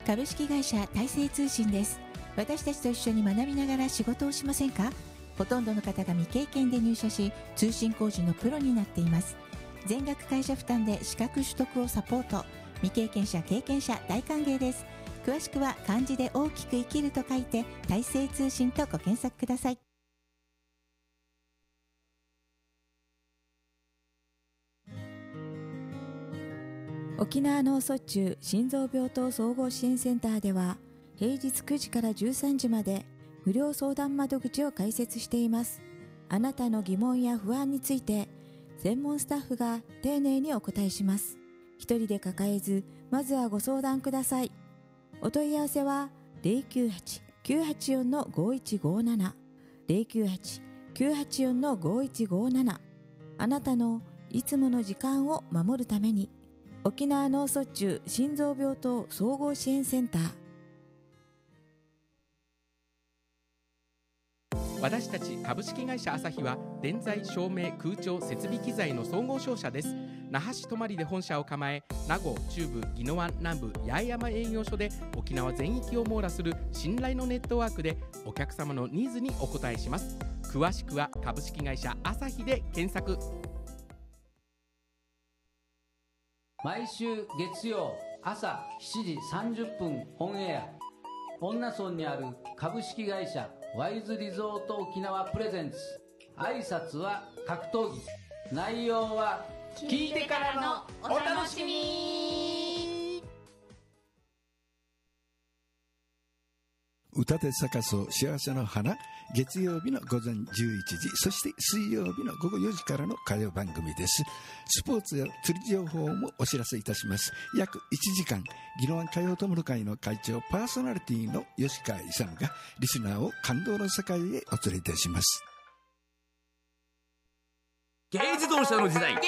株式会社大成通信です。私たちと一緒に学びながら仕事をしませんか？ほとんどの方が未経験で入社し、通信工事のプロになっています。全額会社負担で資格取得をサポート。未経験者経験者大歓迎です。詳しくは漢字で大きく生きると書いて大成通信とご検索ください。沖縄脳卒中心臓病棟総合支援センターでは平日9時から13時まで無料相談窓口を開設しています。あなたの疑問や不安について専門スタッフが丁寧にお答えします。一人で抱えず、まずはご相談ください。お問い合わせは 098-984-5157 098-984-5157。 あなたのいつもの時間を守るために。沖縄脳卒中心臓病棟総合支援センター。 私たち株式会社アサヒは電材照明空調設備機材の総合商社です。那覇市泊で本社を構え、名護中部宜野湾南部八重山営業所で沖縄全域を網羅する信頼のネットワークでお客様のニーズにお応えします。詳しくは株式会社アサヒで検索。 毎週月曜朝7時30分オンエア、恩納村にある株式会社ワイズリゾート沖縄プレゼンツ。挨拶は格闘技、内容は聞いてからのお楽しみ。 歌で咲かそう幸せの花、月曜日の午前11時、そして水曜日の午後4時からの歌謡番組です。スポーツや釣り情報もお知らせいたします。約1時間、宜野湾歌謡友の会の会長パーソナリティの吉川勇がリスナーを感動の世界へお連れいたします。 軽自動車の時代、